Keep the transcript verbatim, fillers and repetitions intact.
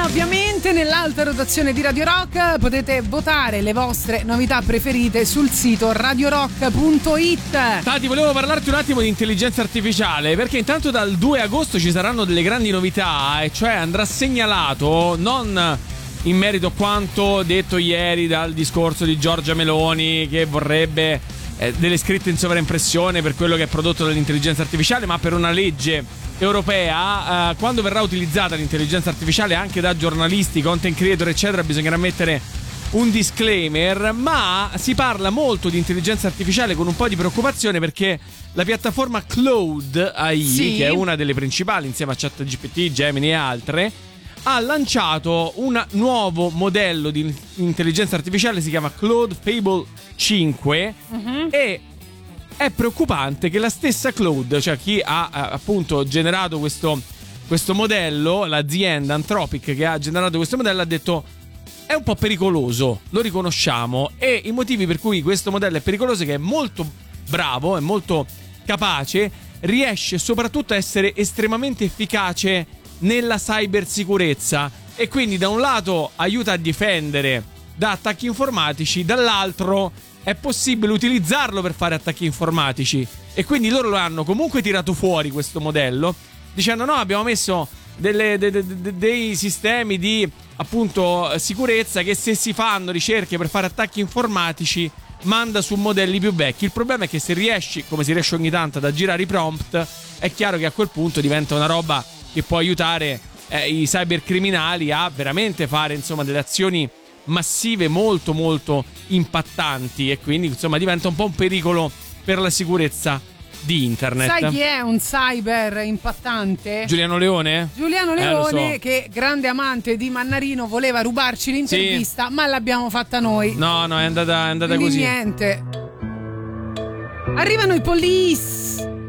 ovviamente nell'alta rotazione di Radio Rock potete votare le vostre novità preferite sul sito radio rock punto it. Tati, volevo parlarti un attimo di intelligenza artificiale, perché intanto dal due agosto ci saranno delle grandi novità, e cioè andrà segnalato, non in merito a quanto detto ieri dal discorso di Giorgia Meloni, che vorrebbe eh, delle scritte in sovraimpressione per quello che è prodotto dall'intelligenza artificiale, ma per una legge europea, eh, quando verrà utilizzata l'intelligenza artificiale anche da giornalisti, content creator eccetera, bisognerà mettere un disclaimer. Ma si parla molto di intelligenza artificiale con un po' di preoccupazione, perché la piattaforma Claude A I, sì, che è una delle principali insieme a ChatGPT, Gemini e altre, ha lanciato un nuovo modello di intelligenza artificiale, si chiama Claude Fable cinque, uh-huh. E è preoccupante che la stessa Claude, cioè chi ha appunto generato questo, questo modello, l'azienda Anthropic che ha generato questo modello, ha detto è un po' pericoloso, lo riconosciamo, e i motivi per cui questo modello è pericoloso è che è molto bravo, è molto capace, riesce soprattutto a essere estremamente efficace nella cybersicurezza, e quindi da un lato aiuta a difendere da attacchi informatici, dall'altro è possibile utilizzarlo per fare attacchi informatici, e quindi loro lo hanno comunque tirato fuori questo modello dicendo no, abbiamo messo delle, de, de, de, dei sistemi di appunto sicurezza che se si fanno ricerche per fare attacchi informatici manda su modelli più vecchi. Il problema è che se riesci, come si riesce ogni tanto, ad aggirare i prompt, è chiaro che a quel punto diventa una roba che può aiutare eh, i cybercriminali a veramente fare insomma delle azioni massive molto molto impattanti, e quindi insomma diventa un po' un pericolo per la sicurezza di internet. Sai chi è un cyber impattante? Giuliano Leone? Giuliano Leone, eh, so. Che grande amante di Mannarino, voleva rubarci l'intervista, sì, ma l'abbiamo fatta noi. No, no, è andata, è andata quindi così. Niente. Arrivano i Police.